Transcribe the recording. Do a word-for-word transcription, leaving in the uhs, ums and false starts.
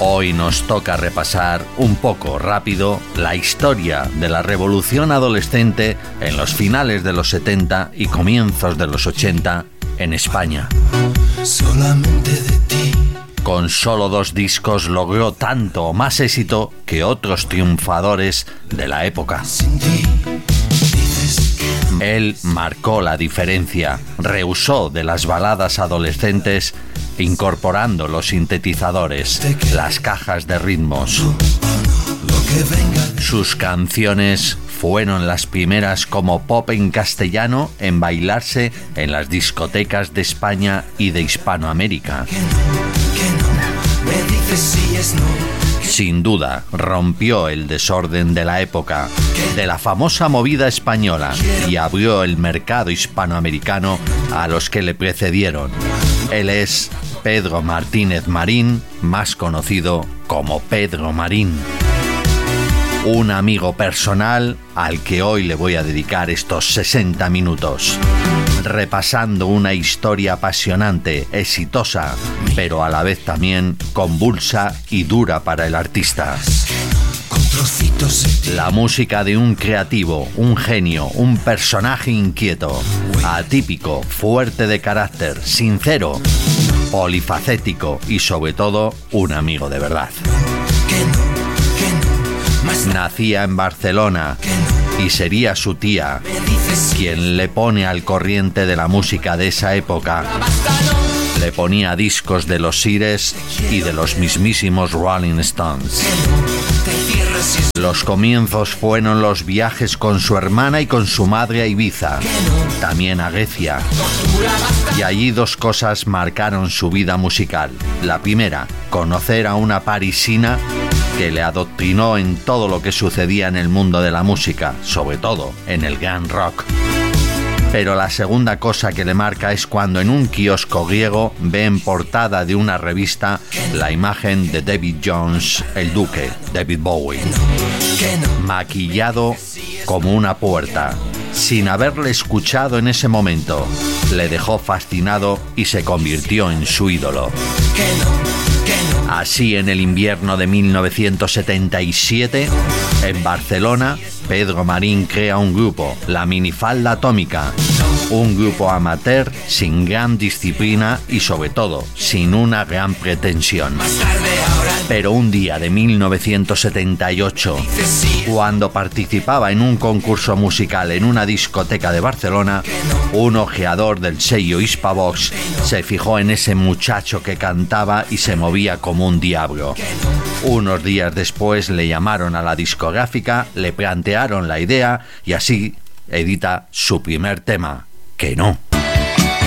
Hoy nos toca repasar un poco rápido la historia de la revolución adolescente en los finales de los setenta y comienzos de los ochenta en España. Solamente de ti. Con solo dos discos logró tanto o más éxito que otros triunfadores de la época. Sin ti, dices que no. Él marcó la diferencia, rehusó de las baladas adolescentes, incorporando los sintetizadores, las cajas de ritmos. Lo que venga. Sus canciones fueron las primeras como pop en castellano en bailarse en las discotecas de España y de Hispanoamérica. Que no, que no. Me dices si es no. Sin duda, rompió el desorden de la época, de la famosa movida española, y abrió el mercado hispanoamericano a los que le precedieron. Él es Pedro Martínez Marín, más conocido como Pedro Marín. Un amigo personal al que hoy le voy a dedicar estos sesenta minutos, repasando una historia apasionante, exitosa, pero a la vez también convulsa y dura para el artista. Con trocitos de ti. La música de un creativo, un genio, un personaje inquieto, atípico, fuerte de carácter, sincero, polifacético y sobre todo un amigo de verdad. Que no, que no. Más Nacía en Barcelona y sería su tía me dices quien le pone al corriente de la música de esa época. Le ponía discos de los Sires y de los mismísimos Rolling Stones. te cierras si es Los comienzos fueron los viajes con su hermana y con su madre a Ibiza, también a Grecia. Y allí dos cosas marcaron su vida musical. La primera, conocer a una parisina que le adoctrinó en todo lo que sucedía en el mundo de la música, sobre todo en el gran rock. Pero la segunda cosa que le marca es cuando en un kiosco griego ve en portada de una revista la imagen de David Jones, el Duque, David Bowie, que no. maquillado como una puerta. Sin haberle escuchado en ese momento, le dejó fascinado y se convirtió en su ídolo. Que no, que no. Así, en el invierno de mil novecientos setenta y siete, en Barcelona, Pedro Marín crea un grupo, la Minifalda Atómica, un grupo amateur sin gran disciplina y sobre todo sin una gran pretensión. Más tarde ahora Pero un día de mil novecientos setenta y ocho, dices sí. cuando participaba en un concurso musical en una discoteca de Barcelona, un ojeador del sello Hispavox se fijó en ese muchacho que cantaba y se movía como un diablo. Unos días después le llamaron a la discográfica, le plantearon la idea y así edita su primer tema, Que no.